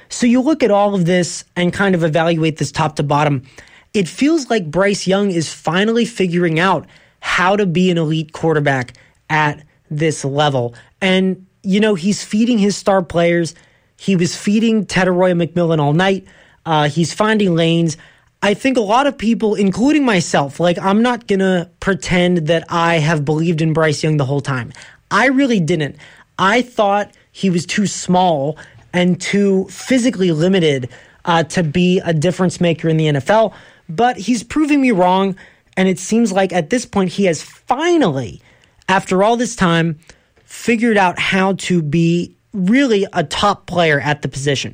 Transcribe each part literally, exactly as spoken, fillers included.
So you look at all of this and kind of evaluate this top to bottom. It feels like Bryce Young is finally figuring out how to be an elite quarterback at this level. And, you know, he's feeding his star players. He was feeding Teteroy McMillan all night. Uh, he's finding lanes. I think a lot of people, including myself, like, I'm not going to pretend that I have believed in Bryce Young the whole time. I really didn't. I thought he was too small and too physically limited uh, to be a difference maker in the N F L. But he's proving me wrong, and it seems like at this point he has finally, after all this time, figured out how to be really a top player at the position.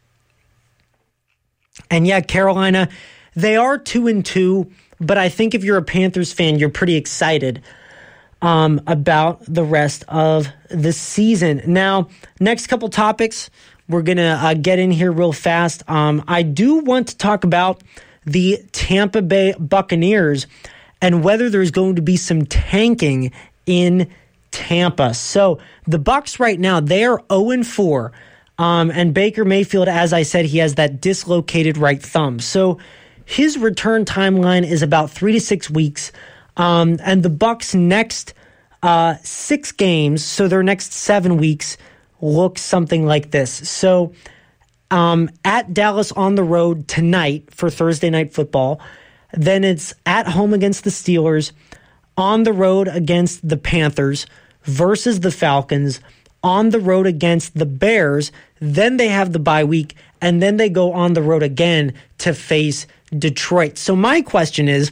And yeah, Carolina, they are two and two, but I think if you're a Panthers fan, you're pretty excited um, about the rest of the season. Now, next couple topics we're going to uh, get in here real fast. Um, I do want to talk about the Tampa Bay Buccaneers and whether there's going to be some tanking in Tampa. So the Bucs right now, they are oh and four. Um, and Baker Mayfield, as I said, he has that dislocated right thumb. So his return timeline is about three to six weeks. Um, and the Bucs' next uh, six games, so their next seven weeks, look something like this. So um, at Dallas on the road tonight for Thursday Night Football. Then it's at home against the Steelers, on the road against the Panthers, versus the Falcons, on the road against the Bears. Then they have the bye week, and then they go on the road again to face Detroit. So my question is,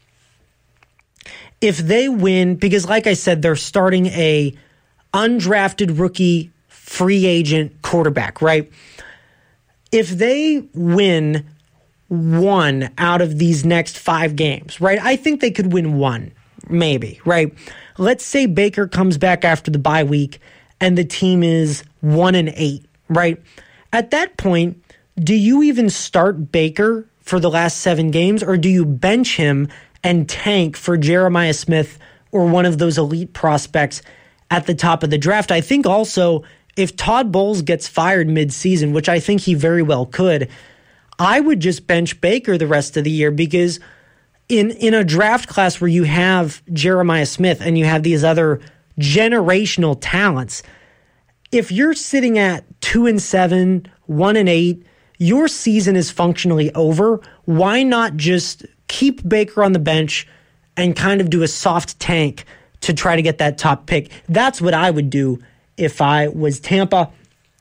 if they win, because like I said, they're starting a undrafted rookie free agent quarterback, right? If they win one out of these next five games, right? I think they could win one, maybe, right? Let's say Baker comes back after the bye week and the team is one and eight, right? At that point, do you even start Baker for the last seven games, or do you bench him and tank for Jeremiah Smith or one of those elite prospects at the top of the draft? I think also if Todd Bowles gets fired mid-season, which I think he very well could, I would just bench Baker the rest of the year, because in, in a draft class where you have Jeremiah Smith and you have these other generational talents, if you're sitting at two and seven, one and eight, your season is functionally over. Why not just keep Baker on the bench and kind of do a soft tank to try to get that top pick? That's what I would do if I was Tampa.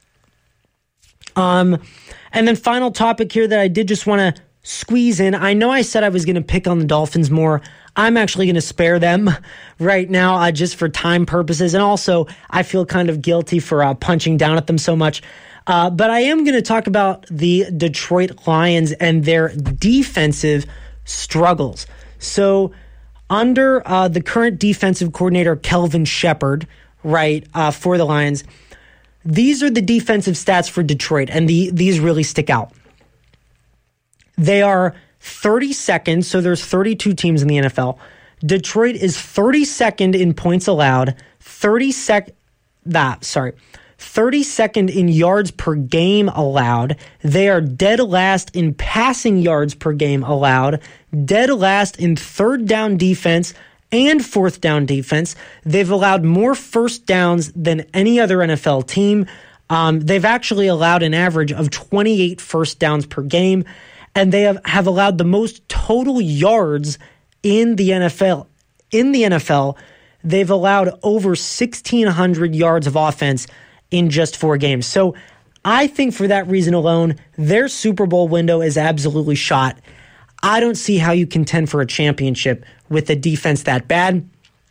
Um, and then final topic here that I did just want to squeeze in. I know I said I was going to pick on the Dolphins more. I'm actually going to spare them right now uh, just for time purposes. And also, I feel kind of guilty for uh, punching down at them so much. Uh, but I am going to talk about the Detroit Lions and their defensive struggles. So under uh, the current defensive coordinator, Kelvin Shepard, right, uh, for the Lions, these are the defensive stats for Detroit, and the, these really stick out. They are thirty-second, so there's thirty-two teams in the N F L. Detroit is thirty-second in points allowed, thirty-second, that, sorry, thirty-second in yards per game allowed. They are dead last in passing yards per game allowed, dead last in third down defense and fourth down defense. They've allowed more first downs than any other N F L team. Um, they've actually allowed an average of twenty-eight first downs per game, and they have, have allowed the most total yards in the N F L. In the N F L, they've allowed over sixteen hundred yards of offense in just four games. So I think for that reason alone, their Super Bowl window is absolutely shot. I don't see how you contend for a championship with a defense that bad.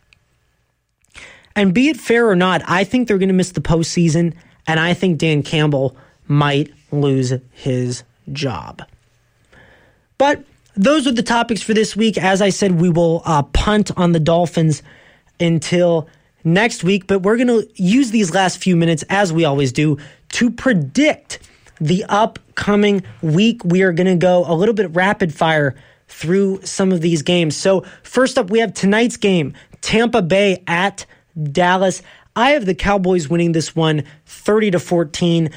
And be it fair or not, I think they're going to miss the postseason, and I think Dan Campbell might lose his job. But those are the topics for this week. As I said, we will uh, punt on the Dolphins until next week, but we're going to use these last few minutes, as we always do, to predict the upcoming week. We are going to go a little bit rapid fire through some of these games. So first up, we have tonight's game, Tampa Bay at Dallas. I have the Cowboys winning this one thirty to fourteen.